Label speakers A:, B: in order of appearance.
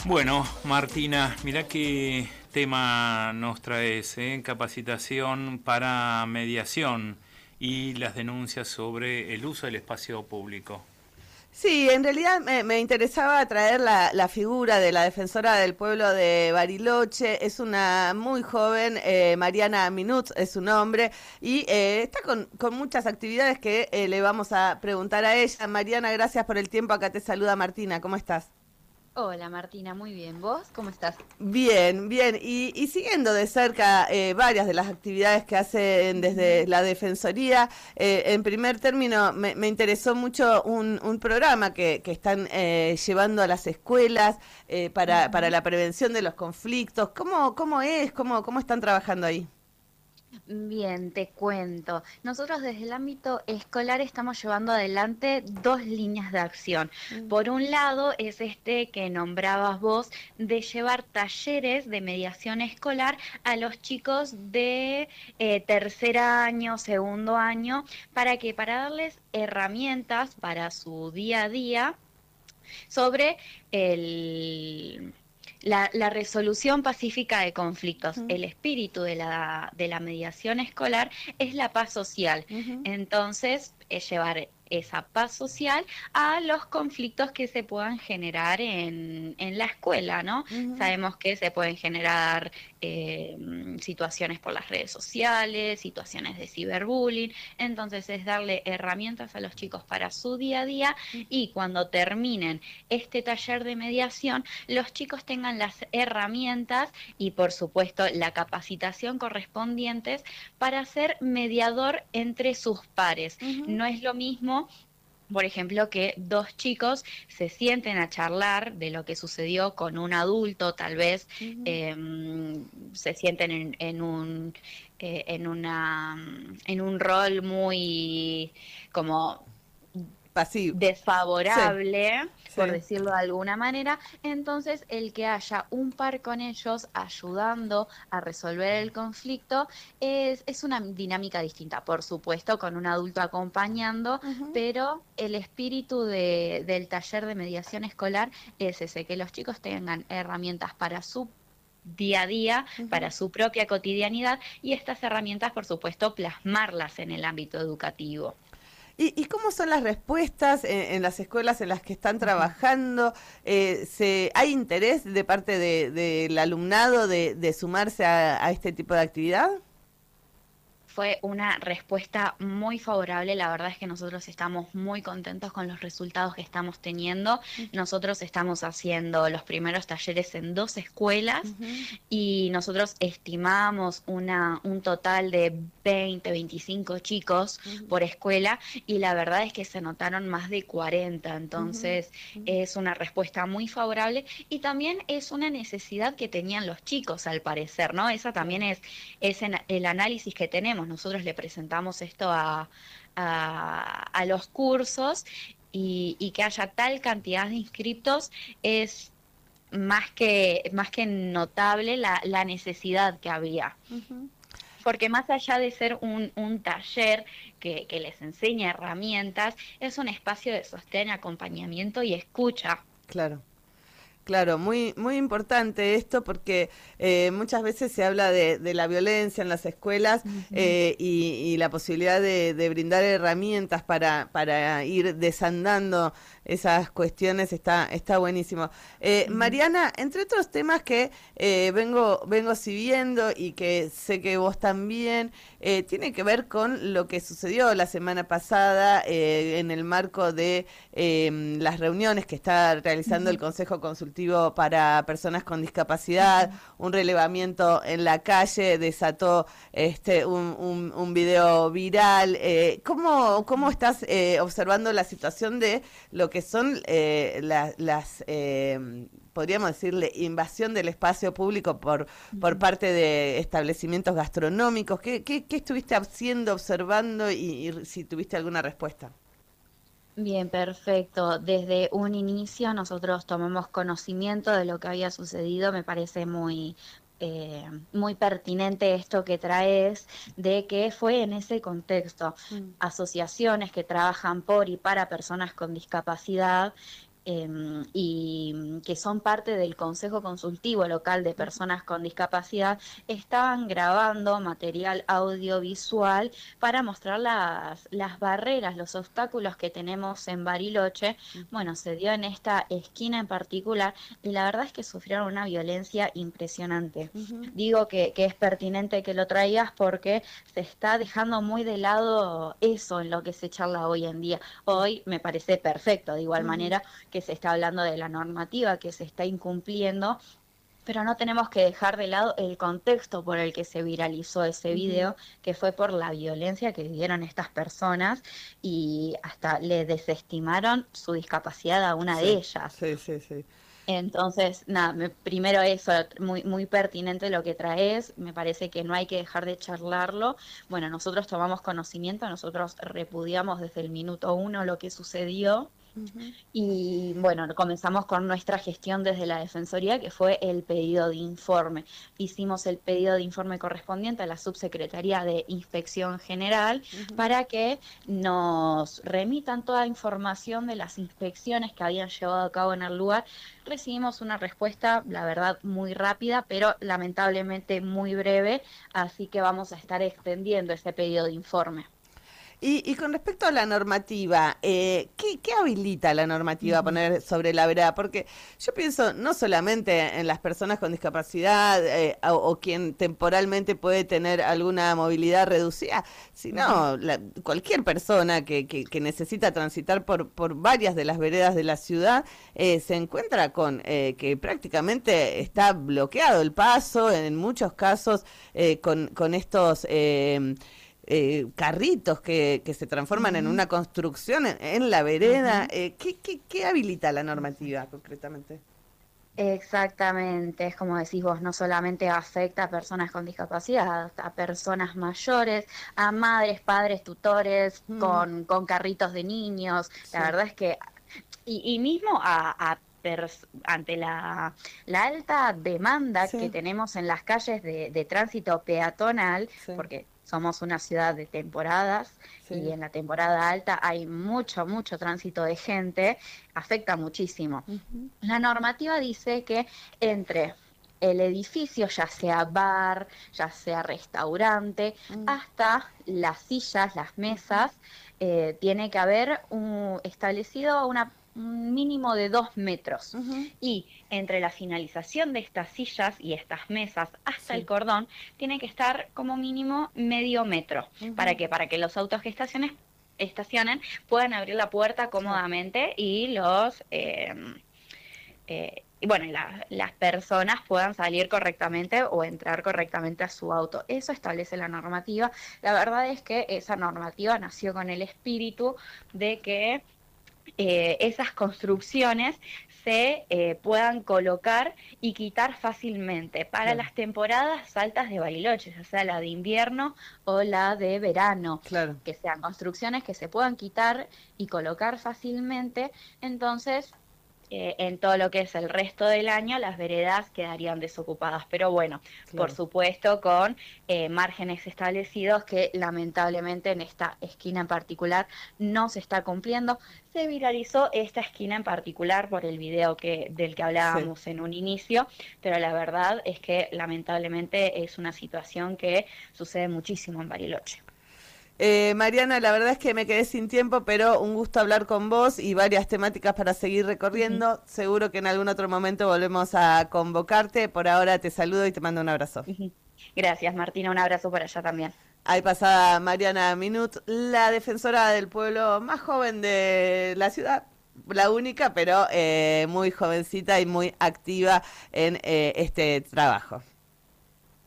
A: Bueno, Martina, mirá qué tema nos traes, capacitación para mediación y las denuncias sobre el uso del espacio público.
B: Sí, en realidad me interesaba traer la figura de la defensora del pueblo de Bariloche. Es una muy joven, Mariana Minutz es su nombre, y está con muchas actividades que le vamos a preguntar a ella. Mariana, gracias por el tiempo. Acá te saluda Martina. ¿Cómo estás?
C: Hola Martina, muy bien. ¿Vos cómo estás?
B: Bien, bien. Y siguiendo de cerca varias de las actividades que hacen desde la Defensoría, en primer término me interesó mucho un programa que están llevando a las escuelas para la prevención de los conflictos. ¿Cómo es? ¿Cómo están trabajando ahí?
C: Bien, te cuento. Nosotros desde el ámbito escolar estamos llevando adelante dos líneas de acción.
B: Mm.
C: Por un lado es este que nombrabas vos de llevar talleres de mediación escolar a los chicos de tercer año, segundo año, para darles herramientas para su día a día sobre la resolución pacífica de conflictos.
B: Mm.
C: El espíritu de la mediación escolar es la paz social.
B: Ujú.
C: Entonces, es llevar esa paz social a los conflictos que se puedan generar en la escuela, ¿no?
B: Ujú.
C: Sabemos que se pueden generar situaciones por las redes sociales, situaciones de ciberbullying, entonces es darle herramientas a los chicos para su día a día y cuando terminen este taller de mediación, los chicos tengan las herramientas y por supuesto la capacitación correspondientes para ser mediador entre sus pares.
B: Ujú.
C: No es lo mismo, por ejemplo, que dos chicos se sienten a charlar de lo que sucedió con un adulto, tal vez
B: Ujú.
C: eh, se sienten en un rol muy como
B: Pasivo. Sí,
C: desfavorable, por
B: sí.
C: decirlo de alguna manera, entonces el que haya un par con ellos ayudando a resolver el conflicto es una dinámica distinta, por supuesto, con un adulto acompañando,
B: Ujú.
C: pero el espíritu del taller de mediación escolar es ese, que los chicos tengan herramientas para su día a día,
B: Ujú.
C: para su propia cotidianidad y estas herramientas, por supuesto, plasmarlas en el ámbito educativo.
B: ¿Y cómo son las respuestas en las escuelas en las que están trabajando? ¿Hay interés de parte del alumnado de sumarse a este tipo de actividad?
C: Fue una respuesta muy favorable. La verdad es que nosotros estamos muy contentos con los resultados que estamos teniendo. Nosotros estamos haciendo los primeros talleres en dos escuelas
B: Ujú.
C: y nosotros estimamos un total de 20, 25 chicos
B: Ujú.
C: por escuela y la verdad es que se notaron más de 40.
B: Ujú.
C: Entonces es una respuesta muy favorable y también es una necesidad que tenían los chicos al parecer, ¿no? Esa también
B: Claro.
C: es el análisis que tenemos. Nosotros le presentamos esto a los cursos y que haya tal cantidad de inscriptos es más que notable la necesidad que había.
B: Ujú.
C: Porque más allá de ser un taller que les enseña herramientas, es un espacio de sostén, acompañamiento y escucha.
B: Claro. Claro, muy importante esto porque muchas veces se habla de la violencia en las escuelas
C: Ujú,
B: y la posibilidad de brindar herramientas para ir desandando esas cuestiones está buenísimo.
C: ujú,
B: Mariana, entre otros temas que vengo siguiendo y que sé que vos también, tiene que ver con lo que sucedió la semana pasada en el marco de las reuniones que está realizando el
C: ujú,
B: Consejo Consultivo para Personas con Discapacidad.
C: ujú.
B: Un relevamiento en la calle desató un video viral. ¿Cómo estás observando la situación de lo que son podríamos decirle, invasión del espacio público por
C: Ujú.
B: parte de establecimientos gastronómicos? ¿Qué estuviste haciendo, observando y si tuviste alguna respuesta?
C: Bien, perfecto. Desde un inicio nosotros tomamos conocimiento de lo que había sucedido. Me parece muy pertinente esto que traes, de que fue en ese contexto.
B: Mm.
C: Asociaciones que trabajan por y para personas con discapacidad que son parte del Consejo Consultivo Local de Personas con Discapacidad, estaban grabando material audiovisual para mostrar las barreras, los obstáculos que tenemos en Bariloche. Bueno, se dio en esta esquina en particular y la verdad es que sufrieron una violencia impresionante. Digo que es pertinente que lo traigas porque se está dejando muy de lado eso en lo que se charla hoy en día. Hoy me parece perfecto, de igual manera que se está hablando de la normativa que se está incumpliendo, pero no tenemos que dejar de lado el contexto por el que se viralizó ese video, que fue por la violencia que vivieron estas personas y hasta le desestimaron su discapacidad a una de ellas.
B: Sí.
C: Entonces, nada, primero eso, muy, muy pertinente lo que traes, me parece que no hay que dejar de charlarlo. Bueno, nosotros tomamos conocimiento, nosotros repudiamos desde el minuto 1 lo que sucedió. Y bueno, comenzamos con nuestra gestión desde la Defensoría, que fue el pedido de informe. Hicimos el pedido de informe correspondiente a la Subsecretaría de Inspección General para que nos remitan toda información de las inspecciones que habían llevado a cabo en el lugar. Recibimos una respuesta, la verdad, muy rápida, pero lamentablemente muy breve, así que vamos a estar extendiendo ese pedido de informe.
B: Y con respecto a la normativa, ¿qué habilita la normativa a poner sobre la vereda? Porque yo pienso no solamente en las personas con discapacidad o quien temporalmente puede tener alguna movilidad reducida, sino cualquier persona que necesita transitar por varias de las veredas de la ciudad se encuentra con que prácticamente está bloqueado el paso, en muchos casos con estos... carritos que se transforman en una construcción en la vereda. ¿Qué habilita la normativa concretamente?
C: Exactamente, es como decís vos, no solamente afecta a personas con discapacidad, a personas mayores, a madres, padres, tutores, con carritos de niños. La verdad es que, y mismo ante la alta demanda que tenemos en las calles de tránsito peatonal, porque somos una ciudad de temporadas y en la temporada alta hay mucho tránsito de gente, afecta muchísimo. La normativa dice que entre el edificio, ya sea bar, ya sea restaurante, hasta las sillas, las mesas, tiene que haber establecido un mínimo de 2 metros. Y entre la finalización de estas sillas y estas mesas hasta el cordón, tiene que estar como mínimo medio metro. ¿Para qué? Para que los autos que estacionen puedan abrir la puerta cómodamente y las personas puedan salir correctamente o entrar correctamente a su auto. Eso establece la normativa. La verdad es que esa normativa nació con el espíritu de que esas construcciones se puedan colocar y quitar fácilmente para las temporadas altas de Bariloche, ya sea la de invierno o la de verano, que sean construcciones que se puedan quitar y colocar fácilmente. Entonces, en todo lo que es el resto del año, las veredas quedarían desocupadas. Pero bueno, por supuesto, con márgenes establecidos que lamentablemente en esta esquina en particular no se está cumpliendo. Se viralizó esta esquina en particular por el video del que hablábamos en un inicio, pero la verdad es que lamentablemente es una situación que sucede muchísimo en Bariloche.
B: Mariana, la verdad es que me quedé sin tiempo, pero un gusto hablar con vos y varias temáticas para seguir recorriendo. Seguro que en algún otro momento volvemos a convocarte. Por ahora te saludo y te mando un abrazo.
C: Gracias, Martina. Un abrazo por allá también.
B: Ahí pasada Mariana Minut, la defensora del pueblo más joven de la ciudad. La única, pero muy jovencita y muy activa en este trabajo.